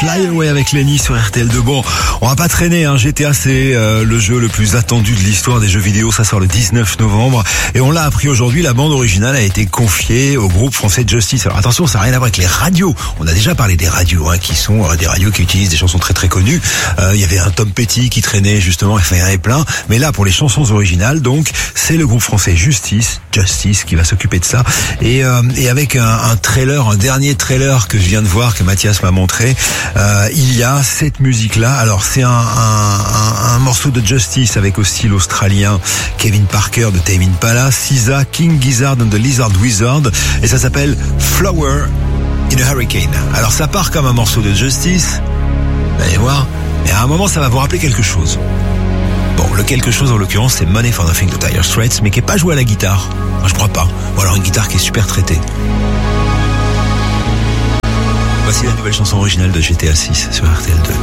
Fly Away avec Lenny sur RTL2. Bon, on va pas traîner, hein. GTA, c'est le jeu le plus attendu de l'histoire des jeux vidéo. Ça sort le 19 novembre. Et on l'a appris aujourd'hui, la bande originale a été confiée au groupe français Justice. Alors attention, ça n'a rien à voir avec les radios. On a déjà parlé des radios, hein, qui sont des radios qui utilisent des chansons très très connues. Il y avait un Tom Petty qui traînait justement, il y en avait plein. Mais là, pour les chansons originales, donc, c'est le groupe français Justice qui va s'occuper de ça. Et avec un trailer, un dernier trailer que je viens de voir, que Mathias m'a montré, il y a cette musique-là. Alors c'est un morceau de Justice avec au style australien Kevin Parker de Tame Impala, SZA, King Gizzard and the Lizard Wizard, et ça s'appelle Flower in a Hurricane. Alors ça part comme un morceau de Justice, vous allez voir, mais à un moment ça va vous rappeler quelque chose. Bon, le quelque chose en l'occurrence c'est Money for Nothing de Dire Straits, mais qui est pas joué à la guitare. Enfin, je crois pas. Ou alors une guitare qui est super traitée. Voici la nouvelle chanson originale de GTA 6 sur RTL2.